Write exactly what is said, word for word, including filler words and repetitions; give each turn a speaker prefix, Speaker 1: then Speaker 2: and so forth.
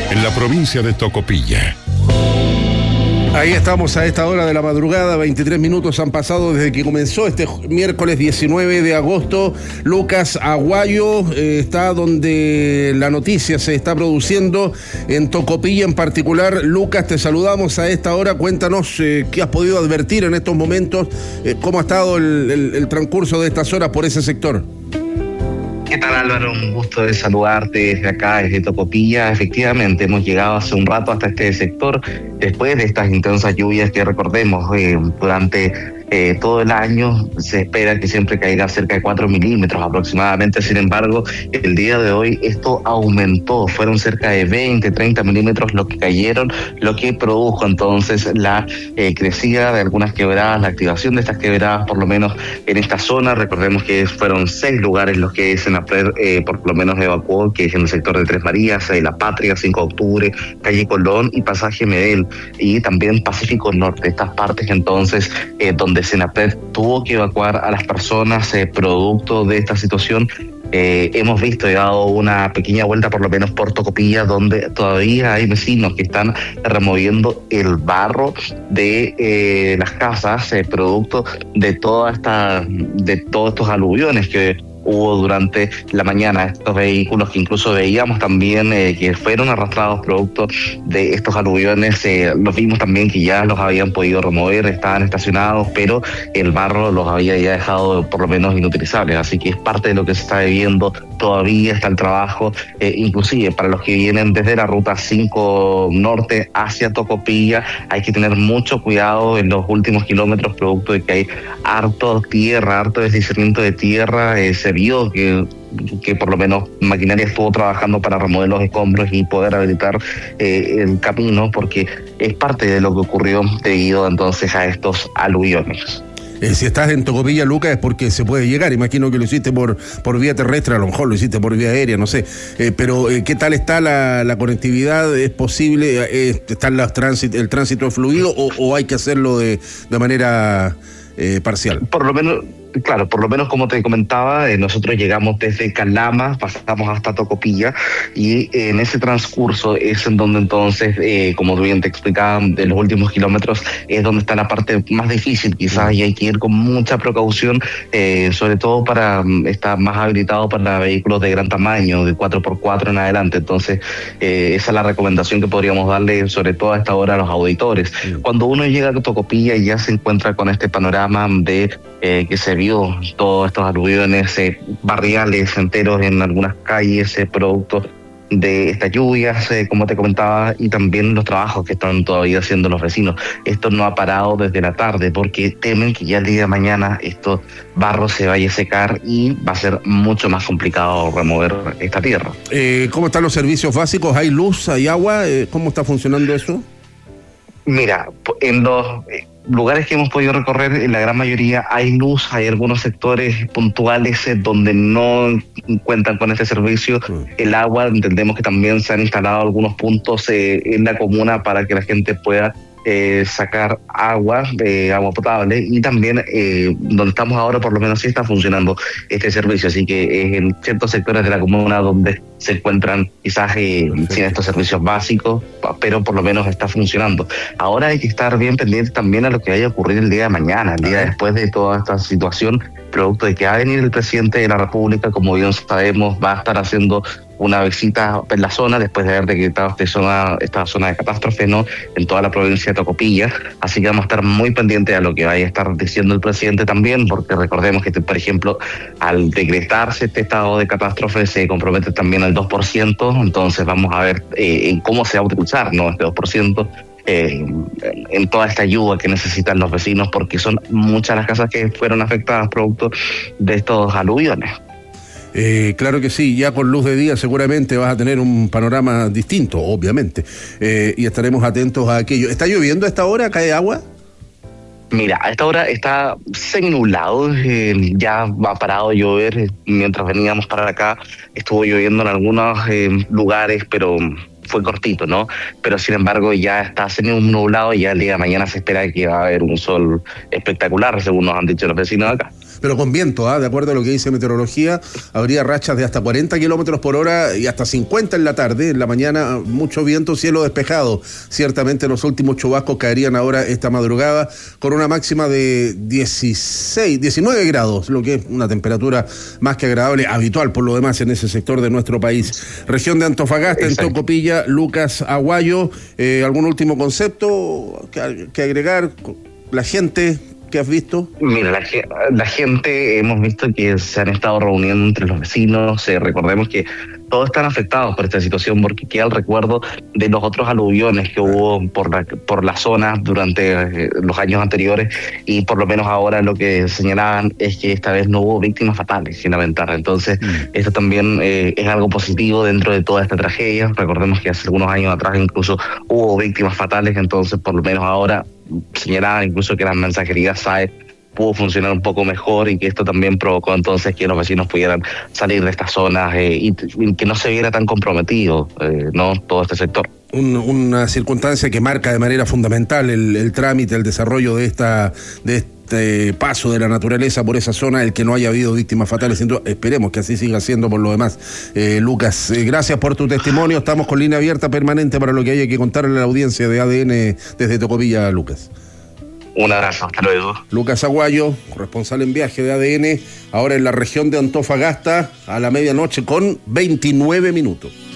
Speaker 1: en la provincia de Tocopilla.
Speaker 2: Ahí estamos a esta hora de la madrugada, veintitrés minutos han pasado desde que comenzó este miércoles diecinueve de agosto. Lucas Aguayo eh, está donde la noticia se está produciendo, en Tocopilla en particular. Lucas, te saludamos a esta hora, cuéntanos eh, qué has podido advertir en estos momentos, eh, cómo ha estado el, el, el transcurso de estas horas por ese sector.
Speaker 3: ¿Qué tal, Álvaro? Un gusto de saludarte desde acá, desde Tocopilla. Efectivamente, hemos llegado hace un rato hasta este sector, después de estas intensas lluvias que recordemos eh, durante eh, todo el año. Se espera que siempre caiga cerca de cuatro milímetros aproximadamente. Sin embargo, el día de hoy esto aumentó. Fueron cerca de veinte, treinta milímetros los que cayeron, lo que produjo entonces la eh, crecida de algunas quebradas, la activación de estas quebradas, por lo menos en esta zona. Recordemos que fueron seis lugares los que Senapred eh, por lo menos evacuó, que es en el sector de Tres Marías, eh, La Patria, cinco de octubre, Calle Colón y Pasaje Medel, y también Pacífico Norte. Estas partes entonces eh, donde Senapred tuvo que evacuar a las personas eh, producto de esta situación. Eh, hemos visto y dado una pequeña vuelta por lo menos por Tocopilla, donde todavía hay vecinos que están removiendo el barro de eh, las casas, eh, producto de toda esta, de todos estos aluviones que hubo durante la mañana. Estos vehículos que incluso veíamos también eh, que fueron arrastrados producto de estos aluviones, eh, los vimos también que ya los habían podido remover, estaban estacionados, pero el barro los había ya dejado por lo menos inutilizables, así que es parte de lo que se está viviendo. Todavía está el trabajo, eh, inclusive para los que vienen desde la ruta cinco norte hacia Tocopilla, hay que tener mucho cuidado en los últimos kilómetros, producto de que hay harto tierra, harto deslizamiento de tierra. eh, se vio que que por lo menos maquinaria estuvo trabajando para remover los escombros y poder habilitar eh, el camino, porque es parte de lo que ocurrió debido entonces a estos aluviones.
Speaker 2: Eh, si estás en Tocopilla, Lucas, es porque se puede llegar. Imagino que lo hiciste por, por vía terrestre, a lo mejor lo hiciste por vía aérea, no sé. Eh, pero, eh, ¿qué tal está la, la conectividad? ¿Es posible? Eh, ¿Está los tránsito, el tránsito fluido o, o hay que hacerlo de, de manera eh, parcial?
Speaker 3: Por lo menos... Claro, por lo menos como te comentaba, eh, nosotros llegamos desde Calama, pasamos hasta Tocopilla, y eh, en ese transcurso es en donde entonces, eh, como tú bien te explicaba, de los últimos kilómetros es donde está la parte más difícil quizás, y hay que ir con mucha precaución, eh, sobre todo para, está más habilitado para vehículos de gran tamaño, de cuatro por cuatro en adelante. Entonces eh, esa es la recomendación que podríamos darle, sobre todo a esta hora, a los auditores. Sí. Cuando uno llega a Tocopilla y ya se encuentra con este panorama de eh, que se vio todos estos aluviones, eh, barriales enteros en algunas calles, eh, producto de estas lluvias, eh, como te comentaba, y también los trabajos que están todavía haciendo los vecinos. Esto no ha parado desde la tarde porque temen que ya el día de mañana estos barros se vaya a secar y va a ser mucho más complicado remover esta tierra.
Speaker 2: Eh, ¿Cómo están los servicios básicos? ¿Hay luz, hay agua? Eh, ¿Cómo está funcionando eso?
Speaker 3: Mira, en los lugares que hemos podido recorrer, en la gran mayoría hay luz. Hay algunos sectores puntuales eh, donde no cuentan con este servicio. Sí. El agua, entendemos que también se han instalado algunos puntos eh, en la comuna para que la gente pueda Eh, sacar agua, eh, agua potable, y también eh, donde estamos ahora por lo menos sí está funcionando este servicio, así que es en ciertos sectores de la comuna donde se encuentran quizás eh, sin estos servicios básicos, pero por lo menos está funcionando. Ahora hay que estar bien pendiente también a lo que vaya a ocurrir el día de mañana, el día después de toda esta situación, producto de que va a venir el presidente de la República, como bien sabemos, va a estar haciendo una visita en la zona después de haber decretado esta zona, esta zona de catástrofe, ¿no?, en toda la provincia de Tocopilla. Así que vamos a estar muy pendientes a lo que vaya a estar diciendo el presidente también, porque recordemos que, por ejemplo, al decretarse este estado de catástrofe se compromete también al dos por ciento, entonces vamos a ver eh, en cómo se va a utilizar, ¿no?, este dos por ciento. Eh, en toda esta ayuda que necesitan los vecinos, porque son muchas las casas que fueron afectadas producto de estos aluviones.
Speaker 2: Eh, claro que sí, ya con luz de día seguramente vas a tener un panorama distinto, obviamente, eh, y estaremos atentos a aquello. ¿Está lloviendo a esta hora? ¿Cae agua?
Speaker 3: Mira, a esta hora está nublado, eh, ya ha parado de llover. Mientras veníamos para acá estuvo lloviendo en algunos eh, lugares, pero fue cortito, ¿no? Pero sin embargo ya está semi nublado y ya el día de mañana se espera que va a haber un sol espectacular, según nos han dicho los vecinos de acá.
Speaker 2: pero con viento, ¿ah? De acuerdo a lo que dice meteorología, habría rachas de hasta cuarenta kilómetros por hora y hasta cincuenta en la tarde. En la mañana mucho viento, cielo despejado. Ciertamente los últimos chubascos caerían ahora esta madrugada con una máxima de dieciséis, diecinueve grados, lo que es una temperatura más que agradable, habitual por lo demás en ese sector de nuestro país. Región de Antofagasta, Exacto. en Tocopilla, Lucas Aguayo. Eh, ¿Algún último concepto que, que agregar? La gente... ¿Qué has visto?
Speaker 3: Mira, la, la gente, hemos visto que se han estado reuniendo entre los vecinos. Eh, recordemos que todos están afectados por esta situación porque queda el recuerdo de los otros aluviones que hubo por la, por la zona durante eh, los años anteriores, y por lo menos ahora lo que señalaban es que esta vez no hubo víctimas fatales, sin lamentar. Entonces, mm. esto también eh, es algo positivo dentro de toda esta tragedia. Recordemos que hace algunos años atrás incluso hubo víctimas fatales, entonces por lo menos ahora señalaban incluso que la mensajería S A E pudo funcionar un poco mejor y que esto también provocó entonces que los vecinos pudieran salir de estas zonas eh, y, y que no se viera tan comprometido eh, no todo este sector.
Speaker 2: Un, una circunstancia que marca de manera fundamental el, el trámite, el desarrollo de esta de este paso de la naturaleza por esa zona, el que no haya habido víctimas fatales. Esperemos que así siga siendo por lo demás. Eh, Lucas, eh, gracias por tu testimonio. Estamos con línea abierta permanente para lo que haya que contarle a la audiencia de A D N desde Tocopilla, Lucas.
Speaker 3: Un abrazo, hasta luego.
Speaker 2: Lucas Aguayo, corresponsal en viaje de A D N, ahora en la región de Antofagasta, a la medianoche con veintinueve minutos.